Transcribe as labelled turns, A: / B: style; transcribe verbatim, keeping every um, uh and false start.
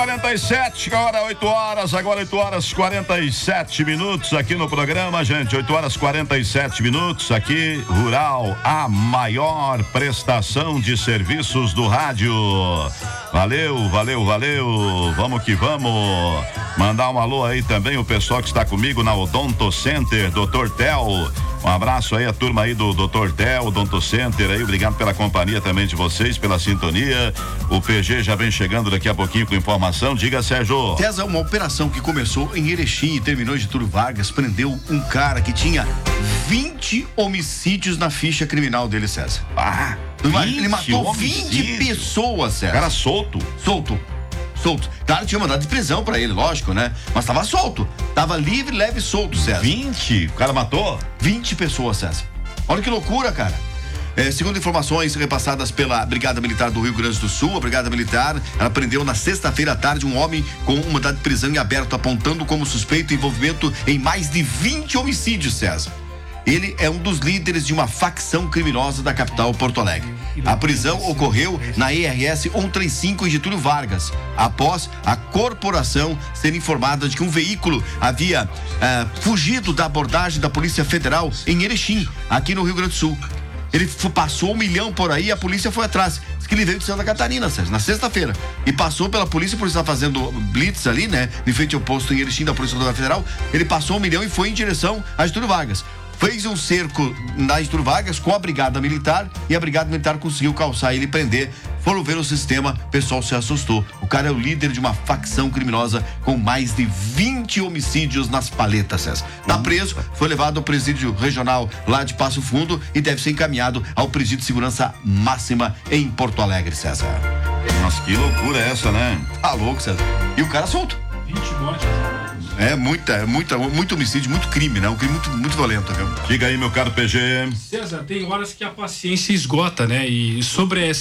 A: quarenta e sete, agora oito horas, agora oito horas quarenta e sete minutos aqui no programa, gente. oito horas quarenta e sete minutos aqui, Rural, a maior prestação de serviços do rádio. Valeu, valeu, valeu. Vamos que vamos. Mandar um alô aí também o pessoal que está comigo na Odonto Center, doutor Tel. Um abraço aí a turma aí do doutor Tel, Odonto Center aí, obrigado pela companhia também de vocês, pela sintonia. O P G já vem chegando daqui a pouquinho com informação. Diga, Sérgio.
B: César, uma operação que começou em Erechim e terminou em Getúlio Vargas, prendeu um cara que tinha vinte homicídios na ficha criminal dele, César.
A: Ah,
B: ele matou vinte pessoas, César.
A: Cara solto.
B: Solto. Solto. Claro, tinha mandado de prisão pra ele, lógico, né? Mas tava solto. Tava livre, leve e solto, César.
A: vinte? O cara matou?
B: vinte pessoas, César. Olha que loucura, cara. É, segundo informações repassadas pela Brigada Militar do Rio Grande do Sul, a Brigada Militar, ela prendeu na sexta-feira à tarde um homem com um mandado de prisão em aberto, apontando como suspeito envolvimento em mais de vinte homicídios, César. Ele é um dos líderes de uma facção criminosa da capital, Porto Alegre. A prisão ocorreu na E R S cento e trinta e cinco em Getúlio Vargas, após a corporação ser informada de que um veículo havia uh, fugido da abordagem da Polícia Federal em Erechim, aqui no Rio Grande do Sul. Ele passou um milhão por aí e a polícia foi atrás. Diz que ele veio de Santa Catarina, Sérgio, na sexta-feira. E passou pela polícia, por estar fazendo blitz ali, né? De frente ao posto em Erechim da Polícia Rodoviária Federal. Ele passou um milhão e foi em direção a Getúlio Vargas. Fez um cerco na Getúlio Vargas com a Brigada Militar e a Brigada Militar conseguiu calçar ele e prender. Foram ver o sistema, o pessoal se assustou. O cara é o líder de uma facção criminosa com mais de vinte homicídios nas paletas, César. Tá preso, foi levado ao presídio regional lá de Passo Fundo e deve ser encaminhado ao presídio de segurança máxima em Porto Alegre, César.
A: Nossa, que loucura é essa, né?
B: Tá louco, César. E o cara solto.
C: vinte mortes.
B: É muita, é muita, muito homicídio, muito crime, né? Um crime muito, muito violento, viu?
A: Diga aí, meu caro P G.
C: César, tem horas que a paciência esgota, né? E sobre essa